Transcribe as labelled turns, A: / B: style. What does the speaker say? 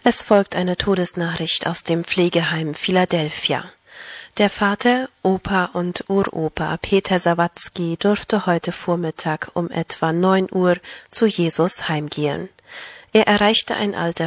A: Es folgt eine Todesnachricht aus dem Pflegeheim Philadelphia. Der Vater, Opa und Uropa Peter Sawatzki durfte heute Vormittag um etwa 9 Uhr zu Jesus heimgehen. Er erreichte ein Alter